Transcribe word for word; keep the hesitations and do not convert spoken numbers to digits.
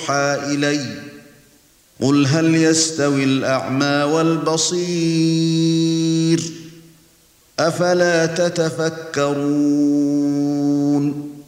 إلي قل هل يستوي الأعمى والبصير أفلا تتفكرون